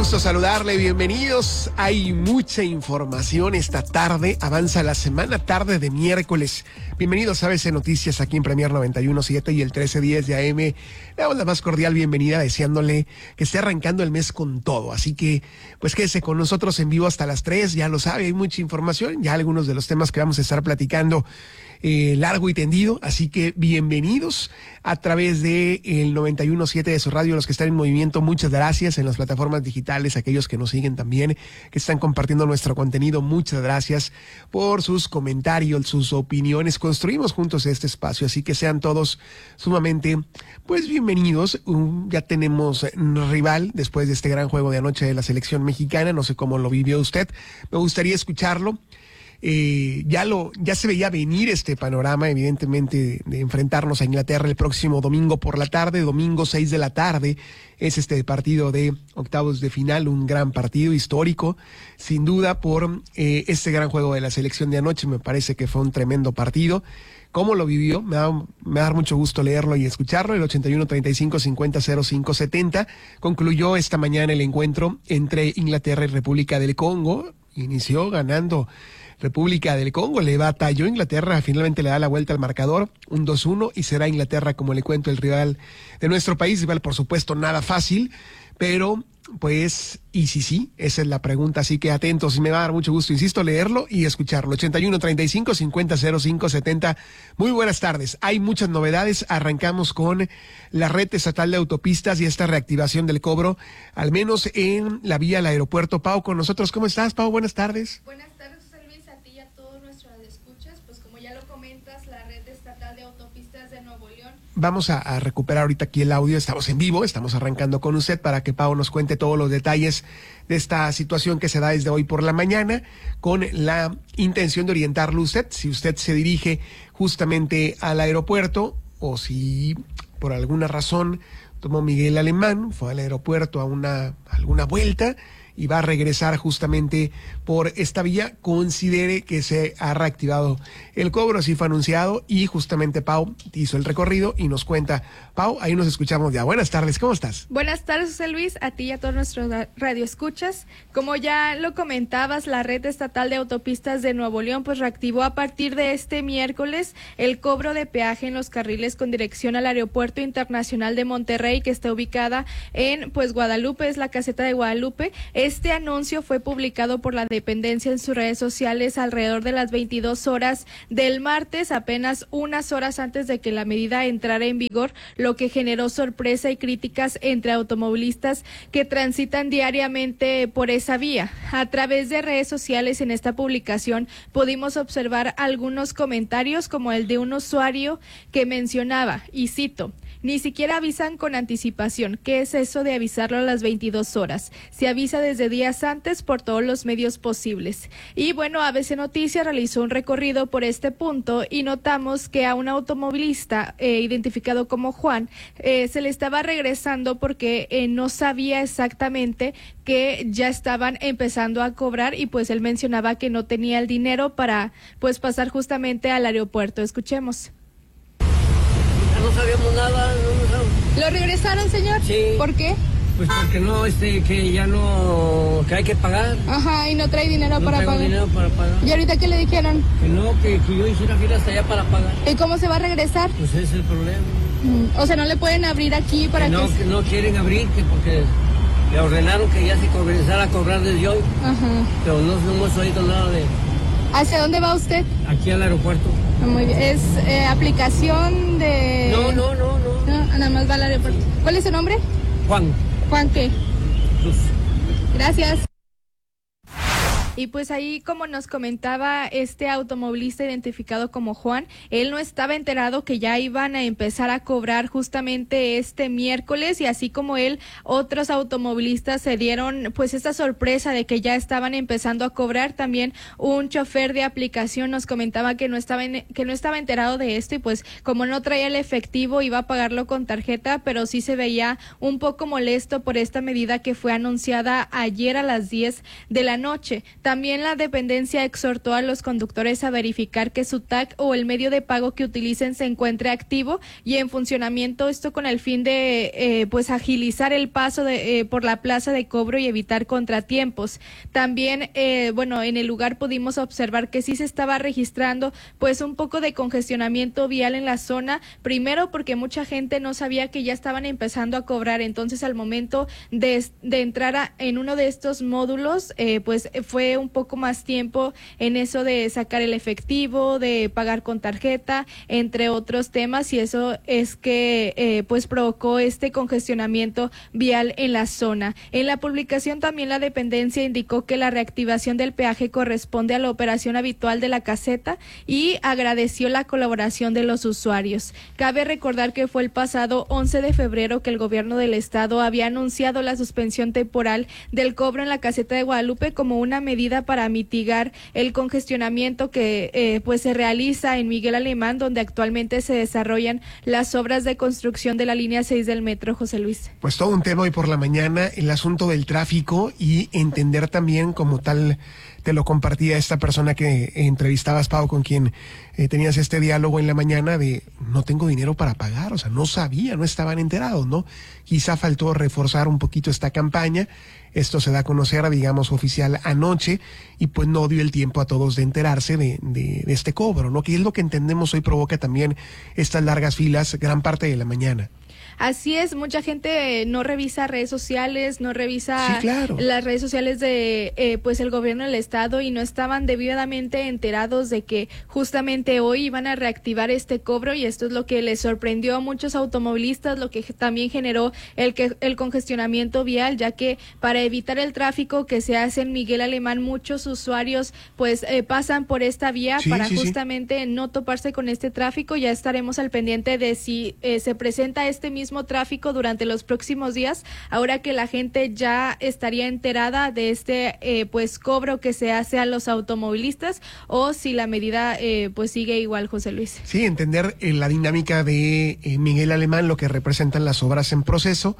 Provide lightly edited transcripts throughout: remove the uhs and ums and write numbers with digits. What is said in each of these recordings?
gusto saludarle, bienvenidos. Hay mucha información esta tarde, avanza la semana, tarde de miércoles. Bienvenidos a ABC Noticias aquí en Premier 91.7 y el 1310 de AM. Le damos la más cordial bienvenida, deseándole que esté arrancando el mes con todo. Así que, pues quédese con nosotros en vivo hasta las 3, ya lo sabe, hay mucha información, ya algunos de los temas que vamos a estar platicando largo y tendido, así que bienvenidos a través de el 91.7 de su radio, los que están en movimiento, muchas gracias en las plataformas digitales, aquellos que nos siguen también, que están compartiendo nuestro contenido, muchas gracias por sus comentarios, sus opiniones, construimos juntos este espacio, así que sean todos sumamente, pues bienvenidos. Ya tenemos rival después de este gran juego de anoche de la selección mexicana, no sé cómo lo vivió usted, me gustaría escucharlo. Ya se veía venir este panorama, evidentemente, de enfrentarnos a Inglaterra el próximo domingo por la tarde, domingo 6 de la tarde, es este partido de octavos de final, un gran partido histórico, sin duda por este gran juego de la selección de anoche, me parece que fue un tremendo partido. ¿Cómo lo vivió? Me va a dar mucho gusto leerlo y escucharlo. El 81-35-50-05-70 concluyó esta mañana el encuentro entre Inglaterra y República del Congo, inició ganando República del Congo, le batalló Inglaterra, finalmente le da la vuelta al marcador, un 2-1, y será Inglaterra, como le cuento, el rival de nuestro país, rival por supuesto nada fácil, pero pues, y sí, esa es la pregunta, así que atentos, y me va a dar mucho gusto, insisto, leerlo y escucharlo. 81-35-50-05-70, muy buenas tardes, hay muchas novedades, arrancamos con la red estatal de autopistas y esta reactivación del cobro, al menos en la vía al aeropuerto. Pau, con nosotros, ¿cómo estás, Pau? Buenas tardes. Buenas tardes, Luis, a ti y a todos nuestros escuchas, pues como ya lo comentas, la red estatal de autopistas de Nuevo León. Vamos a recuperar ahorita aquí el audio, estamos en vivo, estamos arrancando con usted para que Pau nos cuente todos los detalles de esta situación que se da desde hoy por la mañana, con la intención de orientarlo usted, si usted se dirige justamente al aeropuerto o si por alguna razón tomó Miguel Alemán, fue al aeropuerto a alguna vuelta y va a regresar justamente por esta vía, considere que se ha reactivado el cobro, así fue anunciado, y justamente Pau hizo el recorrido y nos cuenta. Pau, ahí nos escuchamos ya. Buenas tardes, ¿cómo estás? Buenas tardes, José Luis, a ti y a todos nuestros radioescuchas. Como ya lo comentabas, la red estatal de autopistas de Nuevo León pues reactivó a partir de este miércoles el cobro de peaje en los carriles con dirección al Aeropuerto Internacional de Monterrey, que está ubicada en pues Guadalupe, es la caseta de Guadalupe. Este anuncio fue publicado por la dependencia en sus redes sociales alrededor de las 22 horas del martes, apenas unas horas antes de que la medida entrara en vigor, lo que generó sorpresa y críticas entre automovilistas que transitan diariamente por esa vía. A través de redes sociales en esta publicación pudimos observar algunos comentarios, como el de un usuario que mencionaba, y cito: ni siquiera avisan con anticipación. ¿Qué es eso de avisarlo a las 22 horas? Se avisa desde días antes por todos los medios posibles. Y bueno, ABC Noticias realizó un recorrido por este punto y notamos que a un automovilista identificado como Juan se le estaba regresando porque no sabía exactamente que ya estaban empezando a cobrar, y pues él mencionaba que no tenía el dinero para pues pasar justamente al aeropuerto. Escuchemos. No sabíamos nada, no sabíamos. ¿Lo regresaron, señor? Sí. ¿Por qué? Pues porque no, que ya no, que hay que pagar. Ajá, y no trae dinero No para traigo pagar. dinero para pagar. ¿Y ahorita qué le dijeron? Que no, que yo hiciera fila hasta allá para pagar. ¿Y cómo se va a regresar? Pues ese es el problema. O sea, no le pueden abrir aquí para que no quieren abrir, que porque le ordenaron que ya se comenzara a cobrar desde hoy. Ajá. Pero no hemos oído nada de... ¿Hacia dónde va usted? Aquí al aeropuerto. Muy bien. ¿Es aplicación de...? No. No, nada más va al aeropuerto. ¿Cuál es su nombre? Juan. ¿Juan qué? Cruz. Gracias. Y pues ahí, como nos comentaba este automovilista identificado como Juan, él no estaba enterado que ya iban a empezar a cobrar justamente este miércoles, y así como él, otros automovilistas se dieron pues esta sorpresa de que ya estaban empezando a cobrar. También un chofer de aplicación nos comentaba que no estaba enterado de esto, y pues como no traía el efectivo iba a pagarlo con tarjeta, pero sí se veía un poco molesto por esta medida que fue anunciada ayer a las 10 de la noche. También la dependencia exhortó a los conductores a verificar que su TAC o el medio de pago que utilicen se encuentre activo y en funcionamiento, esto con el fin de pues agilizar el paso por la plaza de cobro y evitar contratiempos. También, en el lugar pudimos observar que sí se estaba registrando pues un poco de congestionamiento vial en la zona, primero porque mucha gente no sabía que ya estaban empezando a cobrar, entonces al momento de entrar en uno de estos módulos, pues fue un poco más tiempo en eso de sacar el efectivo, de pagar con tarjeta, entre otros temas, y eso es que pues provocó este congestionamiento vial en la zona. En la publicación también la dependencia indicó que la reactivación del peaje corresponde a la operación habitual de la caseta y agradeció la colaboración de los usuarios. Cabe recordar que fue el pasado 11 de febrero que el gobierno del estado había anunciado la suspensión temporal del cobro en la caseta de Guadalupe como una medida para mitigar el congestionamiento que pues se realiza en Miguel Alemán, donde actualmente se desarrollan las obras de construcción de la línea 6 del metro, José Luis. Pues todo un tema hoy por la mañana, el asunto del tráfico y entender también como tal, te lo compartía esta persona que entrevistabas, Pau, con quien tenías este diálogo en la mañana de no tengo dinero para pagar, o sea, no sabía, no estaban enterados, ¿no? Quizá faltó reforzar un poquito esta campaña. Esto se da a conocer, digamos, oficial anoche, y pues no dio el tiempo a todos de enterarse de este cobro, ¿no? Que es lo que entendemos hoy provoca también estas largas filas gran parte de la mañana. Así es, mucha gente no revisa redes sociales, no revisa las redes sociales de pues el gobierno del estado y no estaban debidamente enterados de que justamente hoy iban a reactivar este cobro, y esto es lo que les sorprendió a muchos automovilistas, lo que también generó el congestionamiento vial, ya que para evitar el tráfico que se hace en Miguel Alemán, muchos usuarios pues pasan por esta vía para justamente no toparse con este tráfico. Ya estaremos al pendiente de si se presenta este mismo tráfico durante los próximos días, ahora que la gente ya estaría enterada de este pues cobro que se hace a los automovilistas, o si la medida pues sigue igual, José Luis. Sí, entender la dinámica de Miguel Alemán, lo que representan las obras en proceso,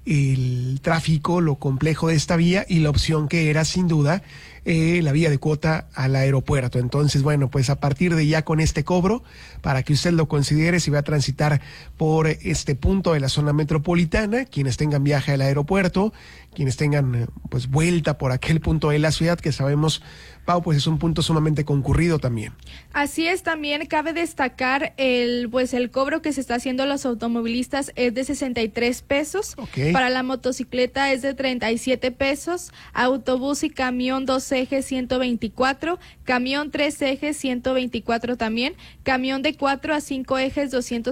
el tráfico, lo complejo de esta vía y la opción que era sin duda la vía de cuota al aeropuerto. Entonces, bueno, pues a partir de ya con este cobro, para que usted lo considere si va a transitar por este punto de la zona metropolitana, quienes tengan viaje al aeropuerto, quienes tengan pues vuelta por aquel punto de la ciudad que sabemos, Pau, pues es un punto sumamente concurrido también. Así es, también cabe destacar el cobro que se está haciendo a los automovilistas es de 63 pesos, para la motocicleta es de 37 pesos, autobús y camión 2 ejes 124, camión 3 ejes 124 también, camión de 4 a 5 ejes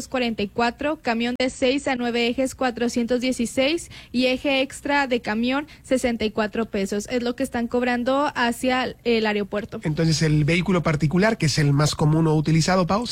244, camión de 6 a 9 ejes 416 y eje extra de camión 64 pesos. Es lo que están cobrando hacia el aeropuerto. Entonces el vehículo particular, que es el más común o utilizado, Pau,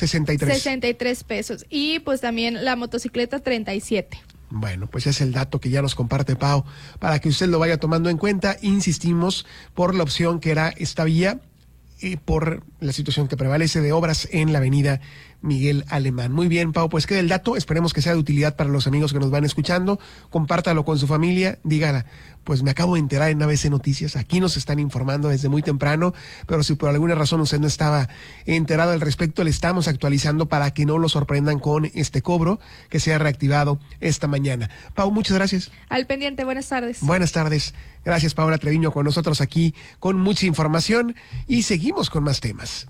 63 pesos, y pues también la motocicleta 37. Bueno, pues es el dato que ya nos comparte Pau, para que usted lo vaya tomando en cuenta. Insistimos por la opción que era esta vía, por la situación que prevalece de obras en la avenida Miguel Alemán. Muy bien, Pau, pues queda el dato, esperemos que sea de utilidad para los amigos que nos van escuchando, compártalo con su familia, dígala, pues me acabo de enterar en ABC Noticias, aquí nos están informando desde muy temprano, pero si por alguna razón usted no estaba enterado al respecto, le estamos actualizando para que no lo sorprendan con este cobro que se ha reactivado esta mañana. Pau, muchas gracias. Al pendiente, buenas tardes. Buenas tardes, gracias Paola Treviño con nosotros aquí con mucha información, y seguimos con más temas.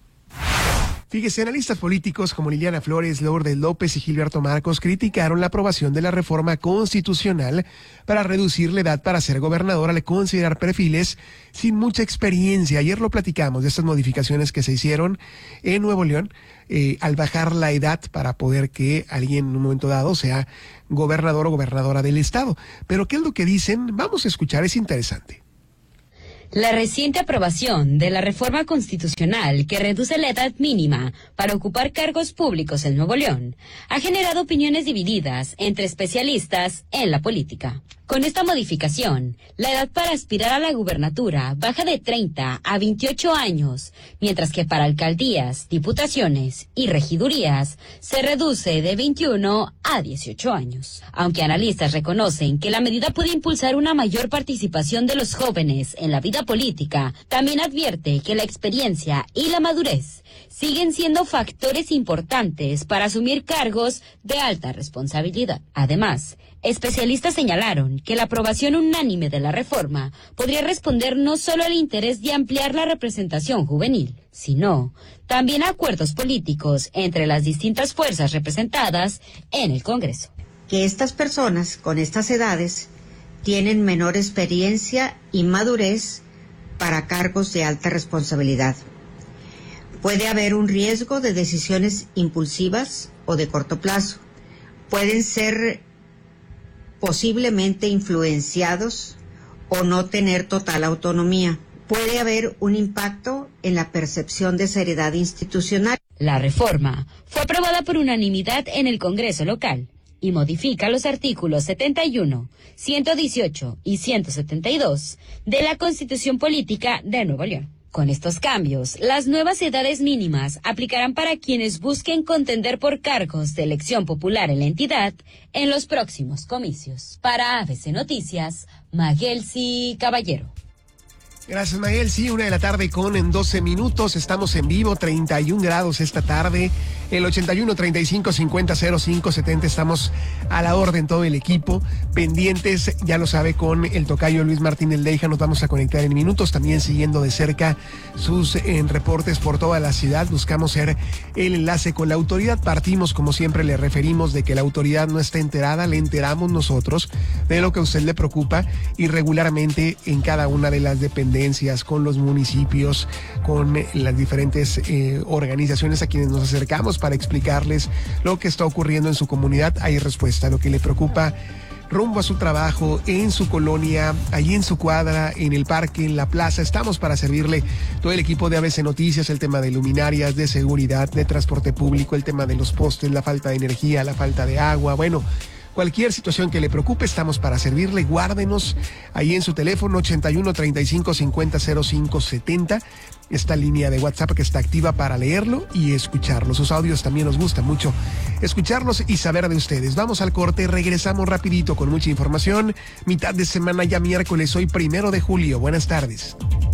Fíjese, analistas políticos como Liliana Flores, Lourdes López y Gilberto Marcos criticaron la aprobación de la reforma constitucional para reducir la edad para ser gobernador al considerar perfiles sin mucha experiencia. Ayer lo platicamos de estas modificaciones que se hicieron en Nuevo León al bajar la edad para poder que alguien en un momento dado sea gobernador o gobernadora del estado. Pero ¿qué es lo que dicen? Vamos a escuchar, es interesante. La reciente aprobación de la reforma constitucional que reduce la edad mínima para ocupar cargos públicos en Nuevo León ha generado opiniones divididas entre especialistas en la política. Con esta modificación, la edad para aspirar a la gubernatura baja de 30 a 28 años, mientras que para alcaldías, diputaciones y regidurías se reduce de 21 a 18 años. Aunque analistas reconocen que la medida puede impulsar una mayor participación de los jóvenes en la vida política, también advierte que la experiencia y la madurez siguen siendo factores importantes para asumir cargos de alta responsabilidad. Además, especialistas señalaron que la aprobación unánime de la reforma podría responder no solo al interés de ampliar la representación juvenil, sino también a acuerdos políticos entre las distintas fuerzas representadas en el Congreso. Que estas personas con estas edades tienen menor experiencia y madurez para cargos de alta responsabilidad. Puede haber un riesgo de decisiones impulsivas o de corto plazo. Pueden ser posiblemente influenciados o no tener total autonomía. Puede haber un impacto en la percepción de seriedad institucional. La reforma fue aprobada por unanimidad en el Congreso local y modifica los artículos 71, 118 y 172 de la Constitución Política de Nuevo León. Con estos cambios, las nuevas edades mínimas aplicarán para quienes busquen contender por cargos de elección popular en la entidad en los próximos comicios. Para ABC Noticias, Magelsi Caballero. Gracias, Mael. Sí, 1:12 p.m. Estamos en vivo, 31 grados esta tarde. El 81 35 50 05 70. Estamos a la orden, todo el equipo. Pendientes, ya lo sabe, con el tocayo Luis Martín del Deija. Nos vamos a conectar en minutos. También siguiendo de cerca sus reportes por toda la ciudad. Buscamos ser el enlace con la autoridad. Partimos, como siempre, le referimos de que la autoridad no está enterada. Le enteramos nosotros de lo que a usted le preocupa y regularmente en cada una de las dependencias, con los municipios, con las diferentes organizaciones a quienes nos acercamos para explicarles lo que está ocurriendo en su comunidad. Hay respuesta a lo que le preocupa rumbo a su trabajo, en su colonia, allí en su cuadra, en el parque, en la plaza. Estamos para servirle todo el equipo de ABC Noticias, el tema de luminarias, de seguridad, de transporte público, el tema de los postes, la falta de energía, la falta de agua. Bueno, cualquier situación que le preocupe, estamos para servirle. Guárdenos ahí en su teléfono 81 35 50 05 70. Esta línea de WhatsApp que está activa para leerlo y escucharlo. Sus audios también nos gusta mucho escucharlos y saber de ustedes. Vamos al corte, regresamos rapidito con mucha información. Mitad de semana ya miércoles, hoy 1 de julio. Buenas tardes.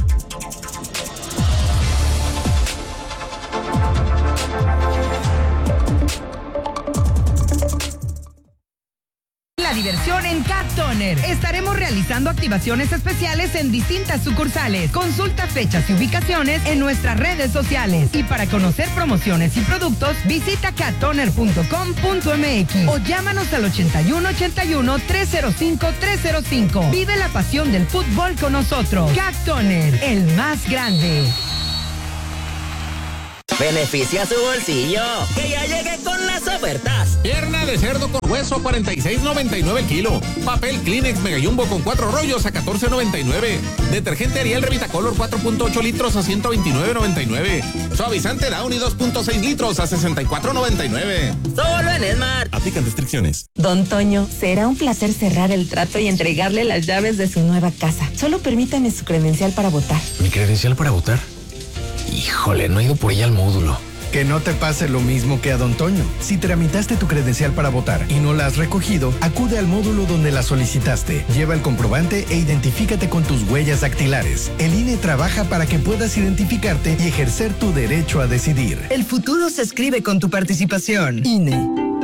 Diversión en Cat Toner. Estaremos realizando activaciones especiales en distintas sucursales. Consulta fechas y ubicaciones en nuestras redes sociales. Y para conocer promociones y productos, visita cattoner.com.mx o llámanos al 8181-305-305. Vive la pasión del fútbol con nosotros. Cat Toner, el más grande. Beneficia su bolsillo, que ya llegué con las ofertas. Pierna de cerdo con hueso, 46.99 el kilo. Papel Kleenex Mega Jumbo con 4 rollos a 14.99. Detergente Ariel Revitacolor 4.8 litros a 129.99. Suavizante Downy 2.6 litros a 64.99. Solo en Esmart. Aplican restricciones. Don Toño, será un placer cerrar el trato y entregarle las llaves de su nueva casa. Solo permítame su credencial para votar. ¿Mi credencial para votar? Híjole, no he ido por ella al módulo. Que no te pase lo mismo que a Don Toño. Si tramitaste tu credencial para votar y no la has recogido, acude al módulo donde la solicitaste. Lleva el comprobante e identifícate con tus huellas dactilares. El INE trabaja para que puedas identificarte y ejercer tu derecho a decidir. El futuro se escribe con tu participación. INE.